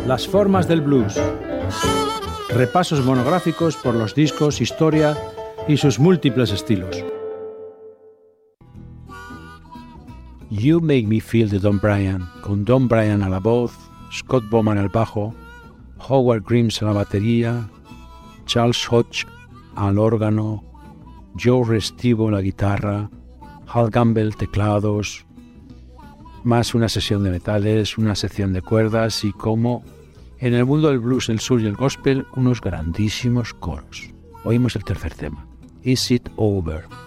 Las formas del blues. Repasos monográficos por los discos, historia y sus múltiples estilos. You Make Me Feel de Don Bryan, con Don Bryan a la voz, Scott Bowman al bajo, Howard Grimes a la batería, Charles Hodge al órgano, Joe Restivo a la guitarra, Hal Gamble teclados, más una sesión de metales, una sección de cuerdas y, como en el mundo del blues, el soul y el gospel, unos grandísimos coros. Oímos el tercer tema, Is It Over?